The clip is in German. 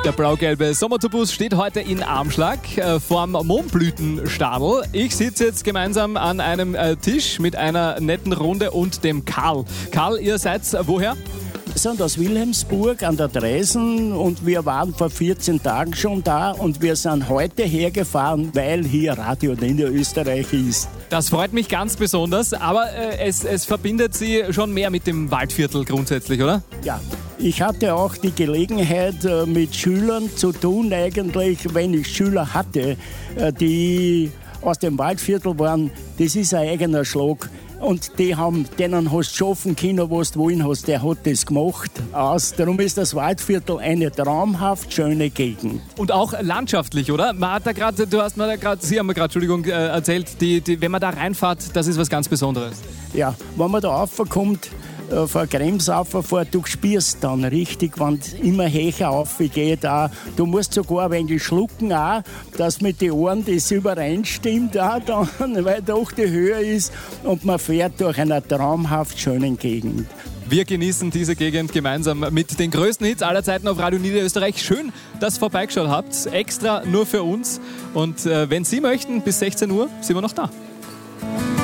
Der blau-gelbe Sommertourbus steht heute in Armschlag vorm Mohnblütenstadel. Ich sitze jetzt gemeinsam an einem Tisch mit einer netten Runde und dem Karl. Karl, ihr seid woher? Wir sind aus Wilhelmsburg an der Dreisen und wir waren vor 14 Tagen schon da und wir sind heute hergefahren, weil hier Radio Niederösterreich ist. Das freut mich ganz besonders, aber es verbindet Sie schon mehr mit dem Waldviertel grundsätzlich, oder? Ja, ich hatte auch die Gelegenheit mit Schülern zu tun eigentlich, wenn ich Schüler hatte, die aus dem Waldviertel waren. Das ist ein eigener Schlag. Und denen hast du schaffen können, was du wollen hast. Der hat das gemacht. Darum ist das Waldviertel eine traumhaft schöne Gegend. Und auch landschaftlich, oder? Sie haben mir gerade erzählt, wenn man da reinfährt, das ist was ganz Besonderes. Ja, wenn man da raufkommt, von Krems rauffährt, du spürst dann richtig, wenn es immer höher raufgeht. Du musst sogar ein wenig schlucken, auch, dass mit den Ohren das übereinstimmt, auch dann, weil doch die Höhe ist und man fährt durch eine traumhaft schönen Gegend. Wir genießen diese Gegend gemeinsam mit den größten Hits aller Zeiten auf Radio Niederösterreich. Schön, dass ihr vorbeigeschaut habt, extra nur für uns. Und wenn Sie möchten, bis 16 Uhr sind wir noch da.